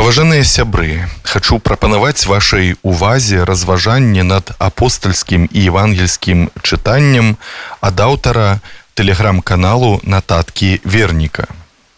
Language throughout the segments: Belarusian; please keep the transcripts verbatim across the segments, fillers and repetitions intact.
Уважаныя сябры, хачу прапанаваць вашай увазе разважанне над апостальскім і евангельскім чытаннем ад аўтара тэлеграм-каналу «Нататкі верніка».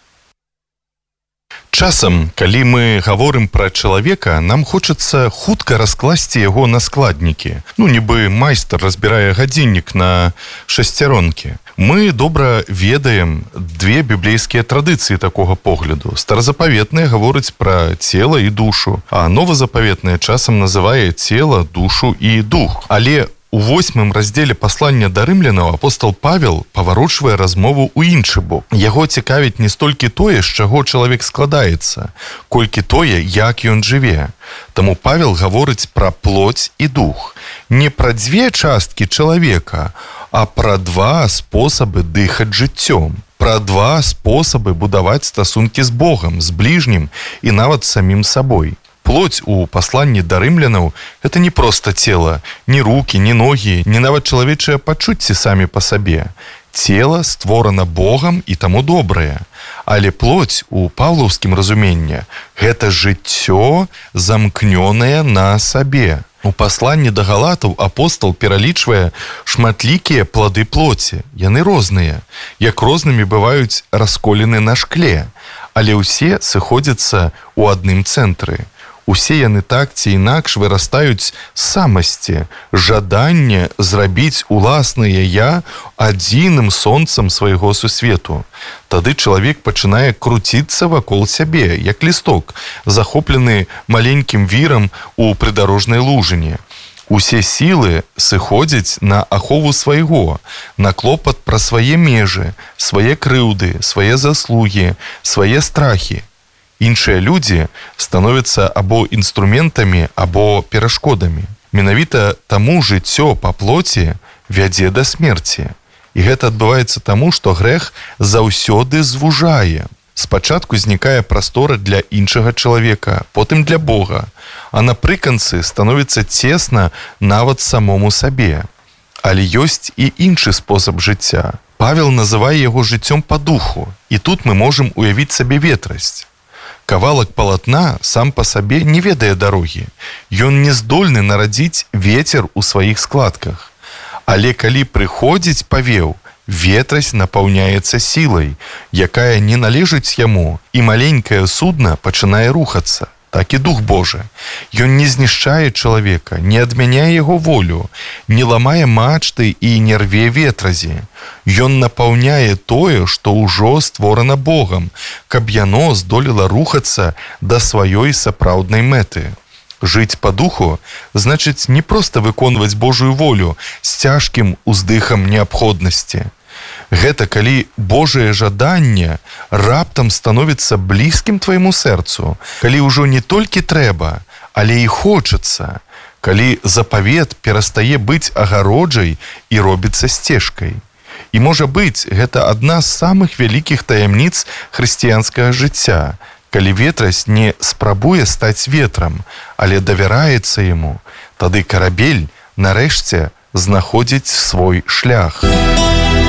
Часам, калі мы гаворым пра чалавека, нам хочацца хутка раскласці яго на складнікі. Ну, нібы майстар разбірае гадзіннік на шасцяронкі. Мы добра ведаем две біблейскія традыцыі такога погляду. Старазапаветная гаворыць пра цела і душу, а новазапаветная часам называе цела, душу і дух. Але у восьмым раздзеле паслання да рымлянаў апостол Павел паварочвае размову ў іншы бок. Яго цікавіць не столькі тое, з чаго чалавек складаецца, колькі тое, як ён жыве. Таму Павел гаворыць пра плоть і дух. Не пра дзве часткі чалавека, а пра два спосабы дыхаць жыццём. Пра два спосабы будаваць стасункі з Богам, з бліжнім і нават самім сабой. Плоть у пасланні да рымлянаў – гэта не проста цела, ні рукі, ні ногі, ні нават чалавечыя пачуцці самі па сабе. Цела створана Богам і таму добрае. Але плоть у паўлаўскім разуменні – гэта жыццё, замкнёнае на сабе. У пасланні да галатаў апостол пералічвае шматлікія плады плоці. Яны розныя, як рознымі бываюць расколіны на шкле, але ўсе сыходзяцца ў адным цэнтры. Усе яны так ці інакш вырастаюць з самасці, жаданне зрабіць уласнае «я» адзіным сонцам свайго сусвету. Тады чалавек пачынае круціцца вакол сябе, як лісток, захоплены маленькім вірам у прыдарожнай лужыне. Усе сілы сыходзяць на ахову свайго, на клопат пра свае межы, свае крыўды, свае заслугі, свае страхі. Іншыя людзі становяцца або інструментамі, або перашкодамі. Менавіта таму жыццё па плоці вядзе да смерці. І гэта адбываецца таму, што грэх заўсёды звужае. Спачатку знікае прастора для іншага чалавека, потым для Бога, а напрыканцы становіцца цесна нават самому сабе. Але ёсць і іншы спосаб жыцця. Павел называе яго жыццём па духу, і тут мы можам уявіць сабе ветрасць. Кавалак палатна сам па сабе не ведае дарогі. Ён не здольны нарадзіць вецер у сваіх складках. Але калі прыходзіць павеў, ветрасць напаўняецца сілай, якая не належыць яму, і маленькае судна пачынае рухацца. Так і Дух Божы. Ён не знішчае чалавека, не адмяняе яго волю, не ламае мачты і не рве ветразі. Ён напаўняе тое, што ўжо створана Богам, каб яно здолела рухацца да сваёй сапраўднай мэты. Жыць па духу значыць не проста выконваць Божую волю з цяжкім уздыхам неабходнасці. Гэта калі Божае жаданне раптам становіцца блізкім твайму сэрцу, калі ўжо не толькі трэба, але і хочацца, калі запавет перастае быць агароджай і робіцца сцежкай. І, можа быць, гэта адна з самых вялікіх таямніц хрысціянскага жыцця, калі ветрасць не спрабуе стаць ветрам, але давяраецца яму, тады карабель, нарэшце, знаходзіць свой шлях.